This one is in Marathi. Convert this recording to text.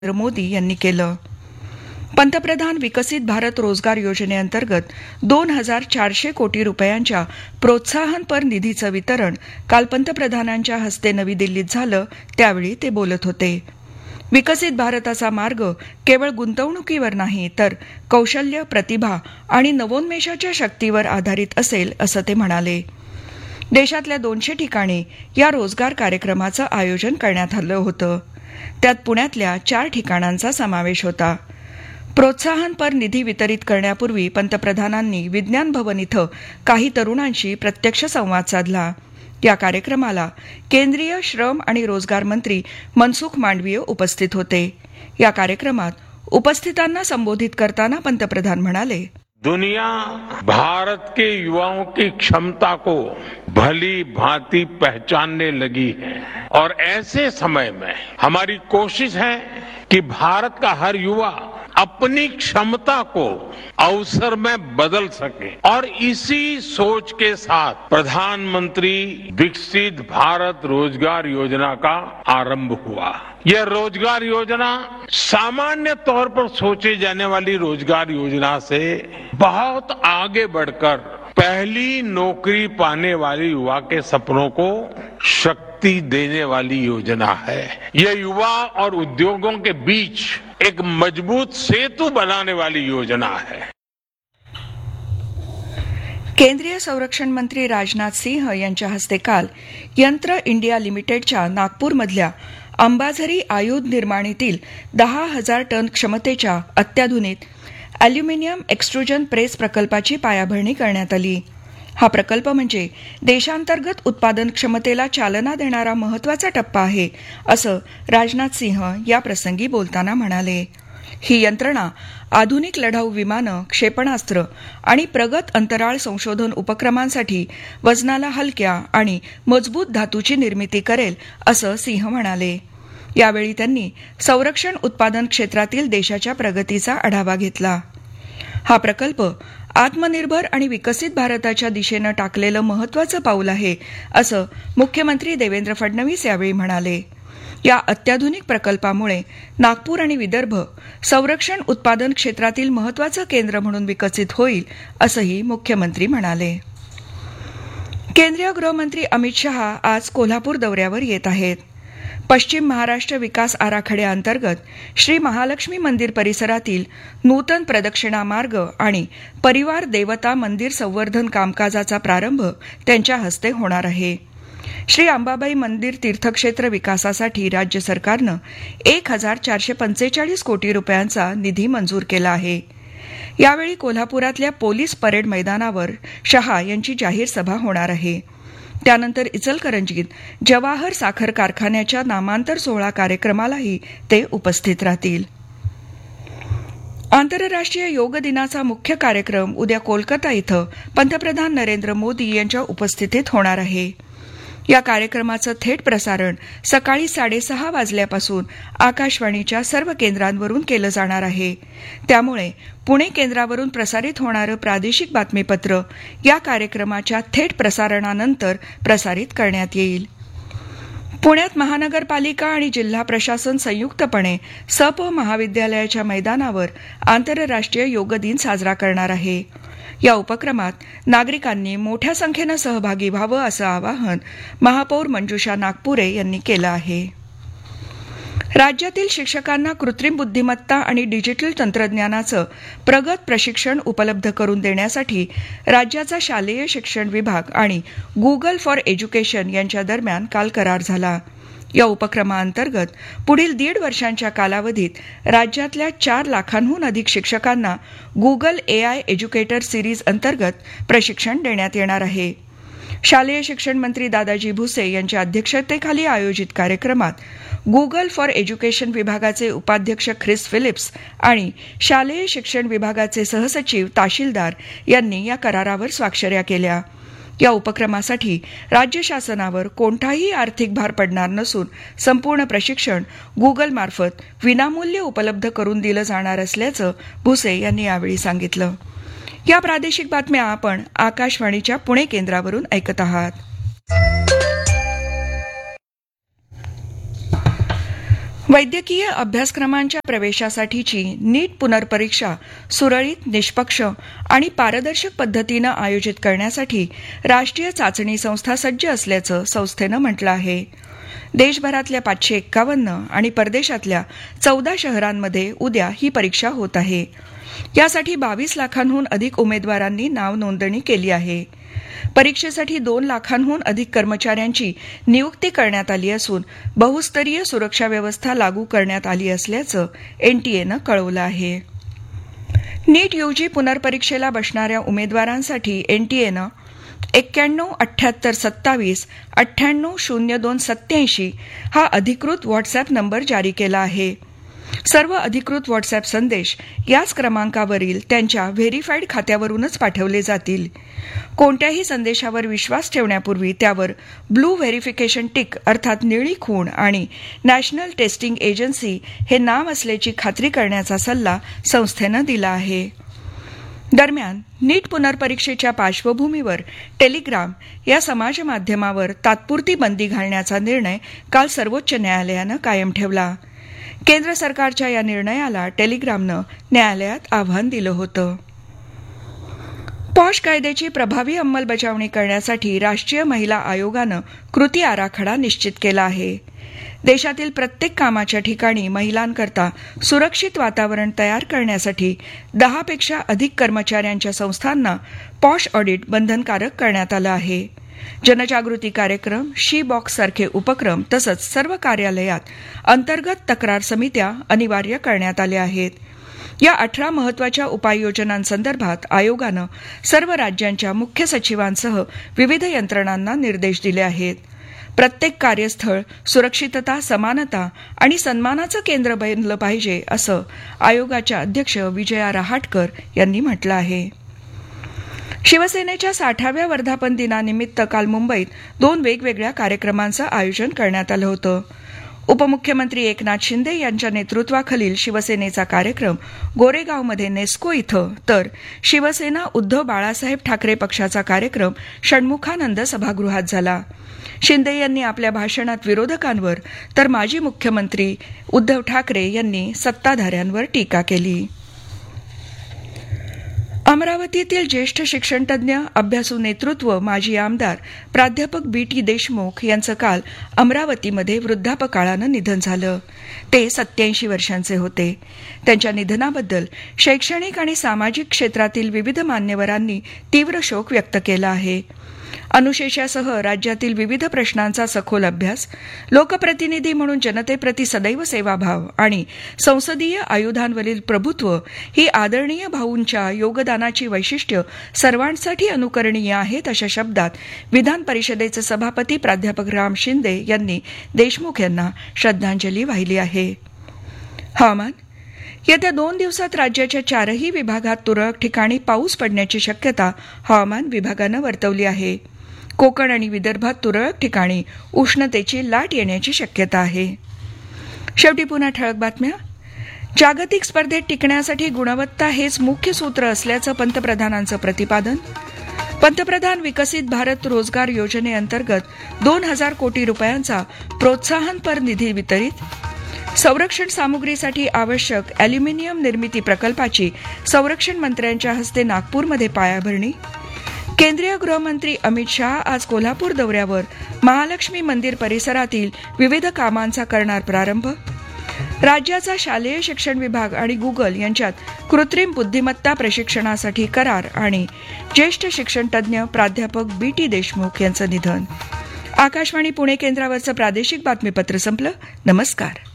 नरेंद्र मोदी यांनी केलं. पंतप्रधान विकसित भारत रोजगार योजनेअंतर्गत 2,400 कोटी रुपयांच्या प्रोत्साहनपर निधीचं वितरण काल पंतप्रधानांच्या हस्ते नवी दिल्लीत झालं, त्यावेळी ते बोलत होते. विकसित भारताचा मार्ग केवळ गुंतवणुकीवर नाही तर कौशल्य, प्रतिभा आणि नवोन्मेषाच्या शक्तीवर आधारित असेल, असं ते म्हणाले. देशातल्या 200 ठिकाणी या रोजगार कार्यक्रमाचं आयोजन करण्यात आलं होतं. त्यात पुण्यातल्या 4 ठिकाणांचा समावेश होता. प्रोत्साहनपर निधी वितरित करण्यापूर्वी पंतप्रधानांनी विज्ञान भवन इथं काही तरुणांशी प्रत्यक्ष संवाद साधला. या कार्यक्रमाला केंद्रीय श्रम आणि रोजगार मंत्री मनसुख मांडवीय उपस्थित होते. या कार्यक्रमात उपस्थितांना संबोधित करताना पंतप्रधान म्हणाले, दुनिया भारत के युवाओं की क्षमता को भली भांति पहचानने लगी है और ऐसे समय में हमारी कोशिश है कि भारत का हर युवा अपनी क्षमता को अवसर में बदल सके और इसी सोच के साथ प्रधानमंत्री विकसित भारत रोजगार योजना का आरंभ हुआ. यह रोजगार योजना सामान्य तौर पर सोचे जाने वाली रोजगार योजना से बहुत आगे बढ़कर पहली नौकरी पाने वाले युवा के सपनों को शक्ति देने वाली योजना है. यह युवा और उद्योगों के बीच एक मजबूत सेतु बनाने वाली योजना है. केंद्रीय संरक्षण मंत्री राजनाथ सिंह यांच्या हस्ते काल यंत्र इंडिया लिमिटेडच्या नागपूरमधल्या अंबाझरी आयुध निर्माणीतील 10,000 टन क्षमतेच्या अत्याधुनिक अॅल्युमिनियम एक्स्ट्रुजन प्रेस प्रकल्पाची पायाभरणी करण्यात आली. हा प्रकल्प म्हणजे देशांतर्गत उत्पादन क्षमतेला चालना देणारा महत्वाचा टप्पा आहे, असं राजनाथ सिंह याप्रसंगी बोलताना म्हणाले. ही यंत्रणा आधुनिक लढाऊ विमानं, क्षेपणास्त्र आणि प्रगत अंतराळ संशोधन उपक्रमांसाठी वजनाला हलक्या आणि मजबूत धातूची निर्मिती करेल, असं सिंह म्हणाले. यावेळी त्यांनी संरक्षण उत्पादन क्षेत्रातील देशाच्या प्रगतीचा आढावा घेतला. हा प्रकल्प आत्मनिर्भर आणि विकसित भारताच्या दिशेनं टाकलेलं महत्वाचं पाऊल आहे, असं मुख्यमंत्री देवेंद्र फडणवीस यावेळी म्हणाले. या अत्याधुनिक प्रकल्पामुळे नागपूर आणि विदर्भ संरक्षण उत्पादन क्षेत्रातील महत्वाचं केंद्र म्हणून विकसित होईल, असंही मुख्यमंत्री म्हणाले. केंद्रीय गृहमंत्री अमित शहा आज कोल्हापूर दौऱ्यावर येत आहेत. पश्चिम महाराष्ट्र विकास आराखड्याअंतर्गत श्री महालक्ष्मी मंदिर परिसरातील नूतन प्रदक्षिणा मार्ग आणि परिवार देवता मंदिर संवर्धन कामकाजाचा प्रारंभ त्यांच्या हस्ते होणार आहे. श्री अंबाबाई मंदिर तीर्थक्षेत्र विकासासाठी राज्य सरकारनं 1,445 कोटी रुपयांचा निधी मंजूर केला आहे. यावेळी कोल्हापुरातल्या पोलीस परेड मैदानावर शहा यांची जाहीर सभा होणार आहे. त्यानंतर इचलकरंजीत जवाहर साखर कारखान्याच्या नामांतर सोहळा कार्यक्रमालाही ते उपस्थित राहतील. आंतरराष्ट्रीय योग दिनाचा मुख्य कार्यक्रम उद्या कोलकाता इथं पंतप्रधान नरेंद्र मोदी यांच्या उपस्थितीत होणार आहे. या कार्यक्रमाचं थेट प्रसारण सकाळी 6:30 वाजल्यापासून आकाशवाणीच्या सर्व केंद्रांवरून केलं जाणार आहे. त्यामुळे पुणे केंद्रावरून प्रसारित होणारं प्रादेशिक बातमीपत्र या कार्यक्रमाच्या थेट प्रसारणानंतर प्रसारित करण्यात येईल. पुण्यात महानगरपालिका आणि जिल्हा प्रशासन संयुक्तपणे सप महाविद्यालयाच्या मैदानावर आंतरराष्ट्रीय योग दिन साजरा करणार आहे. या उपक्रमात नागरिकांनी मोठ्या संख्येनं सहभागी व्हावं असं आवाहन महापौर मंजुषा नागपुरे यांनी केलं आहे. राज्यातील शिक्षकांना कृत्रिम बुद्धिमत्ता आणि डिजिटल तंत्रज्ञानाचं प्रगत प्रशिक्षण उपलब्ध करून देण्यासाठी राज्याचा शालेय शिक्षण विभाग आणि गुगल फॉर एज्युकेशन यांच्या दरम्यान काल करार झाला. या उपक्रमाअंतर्गत पुढील 1.5 वर्षांच्या कालावधीत राज्यातल्या 4 लाखांहून अधिक शिक्षकांना गुगल एआय एज्युकेटर सिरीज अंतर्गत प्रशिक्षण देण्यात येणार आहे. शालेय शिक्षण मंत्री दादाजी भुसे यांच्या अध्यक्षतेखाली आयोजित कार्यक्रमात गुगल फॉर एज्युकेशन विभागाचे उपाध्यक्ष ख्रिस फिलिप्स आणि शालेय शिक्षण विभागाचे सहसचिव ताशीलदार यांनी या करारावर स्वाक्षऱ्या केल्या. या उपक्रमासाठी राज्य शासनावर कोणताही आर्थिक भार पडणार नसून संपूर्ण प्रशिक्षण गुगलमार्फत विनामूल्य उपलब्ध करून दिलं जाणार असल्याचं भुसे यांनी यावेळी सांगितलं. या प्रादेशिक बातम्या आपण आकाशवाणीच्या पुणे केंद्रावरून ऐकत आहात. वैद्यकीय अभ्यासक्रमांच्या प्रवेशासाठीची नीट पुनर्परीक्षा सुरळीत, निष्पक्ष आणि पारदर्शक पद्धतीनं आयोजित करण्यासाठी राष्ट्रीय चाचणी संस्था सज्ज असल्याचं संस्थेनं म्हटलं आहे. देशभरातल्या 551 आणि परदेशातल्या 14 शहरांमध्ये उद्या ही परीक्षा होत आहे. यासाठी 22 लाखांहून अधिक उमेदवारांनी नाव नोंदणी केली आहे. परीक्षेसाठी 2 लाखांहून अधिक कर्मचाऱ्यांची नियुक्ती करण्यात आली असून बहुस्तरीय सुरक्षा व्यवस्था लागू करण्यात आली असल्याचं एनटीएनं कळवलं आहे. नीट यूजी पुनर्परीक्षेला बसणाऱ्या उमेदवारांसाठी एनटीएनं 91-78-27 98-02-87 हा अधिकृत व्हॉट्सअॅप नंबर जारी केला आहे. सर्व अधिकृत व्हॉट्सअॅप संदेश याच क्रमांकावरील त्यांच्या व्हेरीफाईड खात्यावरूनच पाठवले जातील. कोणत्याही संदेशावर विश्वास ठेवण्यापूर्वी त्यावर ब्लू व्हेरिफिकेशन टिक अर्थात निळी खूण आणि नॅशनल टेस्टिंग एजन्सी हे नाव असल्याची खात्री करण्याचा सल्ला संस्थेनं दिला आहे. दरम्यान नीट पुनर्परीक्षेच्या पार्श्वभूमीवर टेलिग्राम या समाजमाध्यमावर तात्पुरती बंदी घालण्याचा निर्णय काल सर्वोच्च न्यायालयानं कायम ठेवला. केंद्र सरकारच्या या निर्णयाला टेलिग्रामनं न्यायालयात आव्हान दिलं होतं. पॉश कायद्याची प्रभावी अंमलबजावणी करण्यासाठी राष्ट्रीय महिला आयोगानं कृती आराखडा निश्चित केला आहे. देशातील प्रत्येक कामाच्या ठिकाणी महिलांकरता सुरक्षित वातावरण तयार करण्यासाठी 10 पेक्षा अधिक कर्मचाऱ्यांच्या संस्थांना पॉश ऑडिट बंधनकारक करण्यात आलं आहे. जनजागृती कार्यक्रम, शी बॉक्स सारखे उपक्रम तसंच सर्व कार्यालयात अंतर्गत तक्रार समित्या अनिवार्य करण्यात आल्या आहेत. या 18 महत्वाच्या उपाययोजनांसंदर्भात आयोगानं सर्व राज्यांच्या मुख्य सचिवांसह विविध यंत्रणांना निर्देश दिले आहेत. प्रत्येक कार्यस्थळ सुरक्षितता, समानता आणि सन्मानाचं केंद्र बनलं पाहिजे असं आयोगाच्या अध्यक्ष विजया रहाटकर यांनी म्हटलं आहे. शिवसेनेच्या 60व्या वर्धापन दिनानिमित्त काल मुंबईत 2 वेगवेगळ्या कार्यक्रमांचं आयोजन करण्यात आलं होतं. उपमुख्यमंत्री एकनाथ शिंदे यांच्या नेतृत्वाखालील शिवसेनेचा कार्यक्रम गोरेगावमध्ये नेस्को इथं तर शिवसेना उद्धव बाळासाहेब ठाकरे पक्षाचा कार्यक्रम षण्मुखानंद सभागृहात झाला. शिंदे यांनी आपल्या भाषणात विरोधकांवर तर माजी मुख्यमंत्री उद्धव ठाकरे यांनी सत्ताधाऱ्यांवर टीका केली. अमरावतीतील ज्येष्ठ शिक्षणतज्ज्ञ, अभ्यासू नेतृत्व, माजी आमदार प्राध्यापक बी.टी. देशमुख यांचं काल अमरावतीमध्ये वृद्धापकाळानं निधन झालं. ते 87 वर्षांचे होते. त्यांच्या निधनाबद्दल शैक्षणिक आणि सामाजिक क्षेत्रातील विविध मान्यवरांनी तीव्र शोक व्यक्त केला आहे. अनुशेषासह राज्यातील विविध प्रश्नांचा सखोल अभ्यास, लोकप्रतिनिधी म्हणून जनतेप्रती सदैव सेवाभाव आणि संसदीय आयुधांवरील प्रभुत्व ही आदरणीय भाऊंच्या योगदानाची वैशिष्ट्य सर्वांसाठी अनुकरणीय आहेत अशा शब्दात विधान परिषदेचे सभापती प्राध्यापक राम शिंदे यांनी देशमुख यांना श्रद्धांजली वाहिली आहे. हवामान. येत्या 2 दिवसात राज्याच्या 4ही विभागात तुरळक ठिकाणी पाऊस पडण्याची शक्यता हवामान विभागानं वर्तवली आहे. कोकण आणि विदर्भात तुरळक ठिकाणी उष्णतेची लाट येण्याची शक्यता आहे. शेवटी पुन्हा ठळक बातम्या. जागतिक स्पर्धेत टिकण्यासाठी गुणवत्ता हेच मुख्य सूत्र असल्याचं पंतप्रधानांचं प्रतिपादन. पंतप्रधान विकसित भारत रोजगार योजनेअंतर्गत 2,000 कोटी रुपयांचा प्रोत्साहनपर निधी वितरित. संरक्षण सामुग्रीसाठी आवश्यक अॅल्युमिनियम निर्मिती प्रकल्पाची संरक्षण मंत्र्यांच्या हस्ते नागपूरमध्ये पायाभरणी. केंद्रीय गृहमंत्री अमित शहा आज कोल्हापूर दौऱ्यावर महालक्ष्मी मंदिर परिसरातील विविध कामांचा करणार प्रारंभ. राज्याचा शालेय शिक्षण विभाग आणि गुगल यांच्यात कृत्रिम बुद्धिमत्ता प्रशिक्षणासाठी करार आणि ज्येष्ठ शिक्षणतज्ज्ञ प्राध्यापक बी.टी. देशमुख यांचं निधन. आकाशवाणी पुणे केंद्रावरचं प्रादेशिक बातमीपत्र संपलं. नमस्कार.